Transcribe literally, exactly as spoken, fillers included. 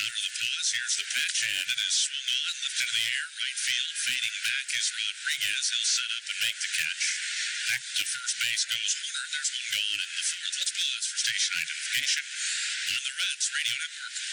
Out of the pause, here's the pitch, and it is swung on, lifted in the air, right field, fading back is Rodriguez. He'll set up and make the catch. Back to first base goes Horner. There's one gone in the fourth. Let's pause for station identification on the Reds Radio Network.